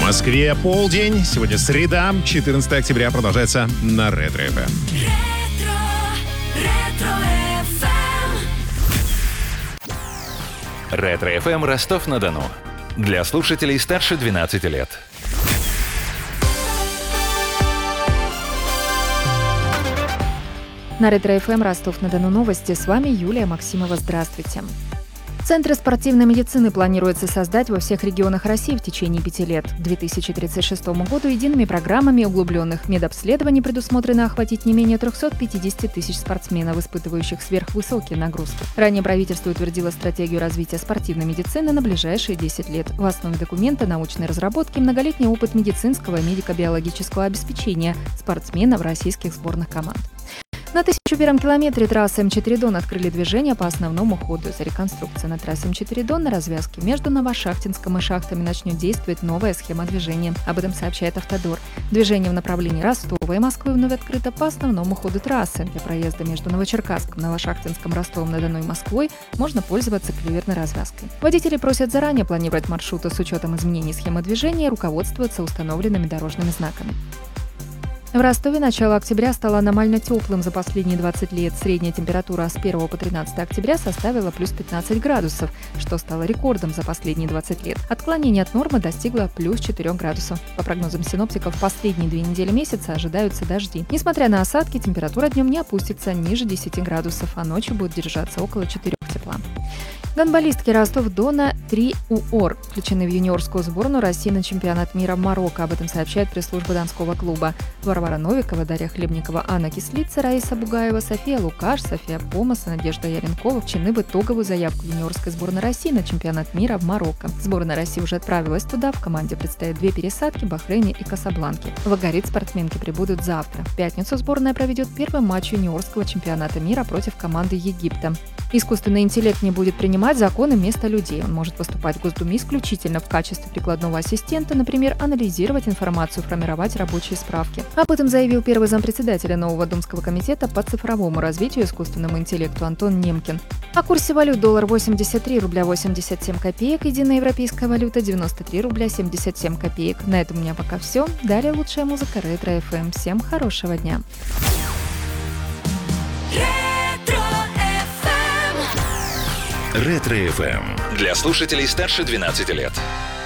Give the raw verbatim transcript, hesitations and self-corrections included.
Москве полдень. Сегодня среда, четырнадцатое октября. Продолжается на Ретро эф эм. Ретро эф эм Ростов-на-Дону. Для слушателей старше двенадцати лет. На Ретро эф эм Ростов-на-Дону новости. С вами Юлия Максимова. Здравствуйте. Центры спортивной медицины планируется создать во всех регионах России в течение пяти лет. К две тысячи тридцать шестому году едиными программами углубленных медобследований предусмотрено охватить не менее триста пятьдесят тысяч спортсменов, испытывающих сверхвысокие нагрузки. Ранее правительство утвердило стратегию развития спортивной медицины на ближайшие десять лет. В основе документа научной разработки многолетний опыт медицинского и медико-биологического обеспечения спортсменов российских сборных команд. На тысяча первом километре трассы эм четыре Дон открыли движение по основному ходу. За реконструкцией на трассе эм четыре Дон на развязке между Новошахтинском и Шахтами начнет действовать новая схема движения. Об этом сообщает Автодор. Движение в направлении Ростова и Москвы вновь открыто по основному ходу трассы. Для проезда между Новочеркасском, Новошахтинском, Ростовом-на-Дону и Москвой можно пользоваться клеверной развязкой. Водители просят заранее планировать маршруты с учетом изменений схемы движения и руководствоваться установленными дорожными знаками. В Ростове начало октября стало аномально теплым за последние двадцать лет. Средняя температура с первого по тринадцатое октября составила плюс пятнадцать градусов, что стало рекордом за последние двадцать лет. Отклонение от нормы достигло плюс четыре градусов. По прогнозам синоптиков, в последние две недели месяца ожидаются дожди. Несмотря на осадки, температура днем не опустится ниже десяти градусов, а ночью будет держаться около четырёх тепла. Гандболистки Ростов-Дона три УОР включены в юниорскую сборную России на чемпионат мира в Марокко. Об этом сообщает пресс-служба Донского клуба. Варвара Новикова, Дарья Хлебникова, Анна Кислица, Раиса Бугаева, София Лукаш, София Помас и Надежда Яренкова включены в итоговую заявку юниорской сборной России на чемпионат мира в Марокко. Сборная России уже отправилась туда. В команде предстоят две пересадки в Бахрейне и Касабланке. В Агарит спортсменки прибудут завтра. В пятницу сборная проведет первый матч юниорского чемпионата мира против команды Египта. Искусственный интеллект не будет принимать законы вместо людей. Он может выступать в Госдуме исключительно в качестве прикладного ассистента, например, анализировать информацию, формировать рабочие справки. Об этом заявил первый зампредседателя нового Думского комитета по цифровому развитию и искусственному интеллекту Антон Немкин. О курсе валют: доллар восемьдесят три рубля восемьдесят семь копеек, единая европейская валюта девяносто три рубля семьдесят семь копеек. На этом у меня пока все. Далее лучшая музыка Ретро эф эм. Всем хорошего дня. Ретро эф эм. Для слушателей старше двенадцати лет.